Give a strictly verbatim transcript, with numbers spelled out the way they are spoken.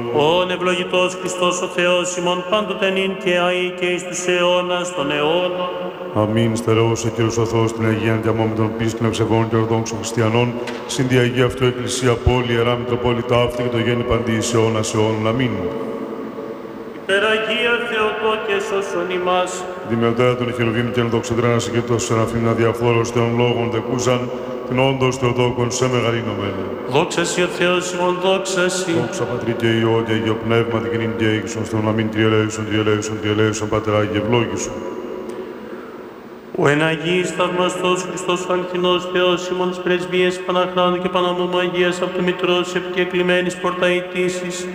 Ον ευλογητός Χριστός ο Θεός ημών πάντοτε νυν και αεί και εις τους αιώνας των αιώνων. Αμήν. Στερεώσε Κύριος ο Θεός την Αγία διαμόμη των πίστων εξεβών και ορθόδοξων χριστιανών, συν τη Αγία αυτού Εκκλησία πόλη, Ιερά Μητροπόλητα αυτή και το γέννη παντή εις αιώνας αιώνων. Αμήν. Υπεραγία Θεοτόκε σώσον ημάς. Δημιωτέρα των χερουβίμ και ενδοξεδρένας και των σεραφείμ να διαφθόρως των λόγων δεκούσαν, την όντως Θεοτόκον σε μεγαλύνομεν. Δόξα σοι ο Θεός ημών, δόξα σοι. Δόξα Πατρί και Υιό και Αγίο Πνεύμα την κοινήν και ήγησον στον αμήν τριελέουσον, τριελέουσον, τριελέουσον, Πατερά και ευλόγησον. Ο εν Αγίης θαυμαστός Χριστός ο αληθινός Θεός ημών της πρεσβείας Παναχράντου και Παναμόμου Αγίας Αυτομητρός επικεκλημένης πορταητήσης,